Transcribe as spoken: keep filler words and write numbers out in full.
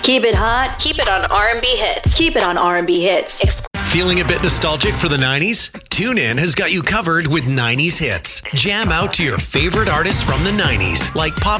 Keep it hot. Keep it on R and B Hits. Keep it on R and B Hits. Ex- Feeling a bit nostalgic for the nineties? TuneIn has got you covered with nineties hits. Jam out to your favorite artists from the nineties, like pop